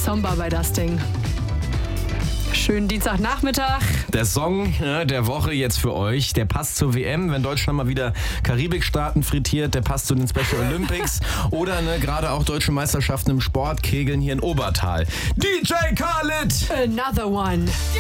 Somba bei Dusting. Schönen Dienstagnachmittag. Der Song der Woche jetzt für euch, der passt zur WM, wenn Deutschland mal wieder Karibikstaaten frittiert, der passt zu den Special Olympics oder gerade auch deutsche Meisterschaften im Sport, Kegeln hier in Obertal. DJ Khaled! Another one.